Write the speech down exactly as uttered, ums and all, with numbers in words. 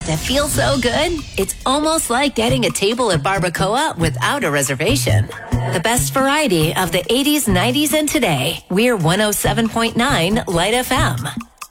that feels so good, it's almost like getting a table at Barbacoa without a reservation. The best variety of the eighties, nineties, and today. We're one oh seven point nine Light F M.